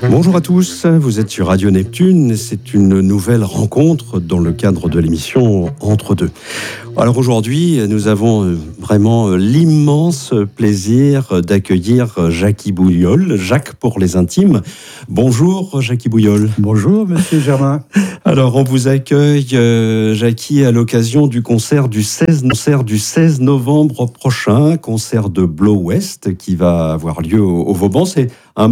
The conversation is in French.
Bonjour à tous, vous êtes sur Radio Neptune, c'est une nouvelle rencontre dans le cadre de l'émission Entre deux. Alors aujourd'hui, nous avons vraiment l'immense plaisir d'accueillir Jackie Bouillol, Jacques pour les intimes. Bonjour Jackie Bouillol. Bonjour Monsieur Germain. Alors on vous accueille Jackie à l'occasion du concert du 16 novembre prochain, concert de Blow West qui va avoir lieu au Vauban. C'est un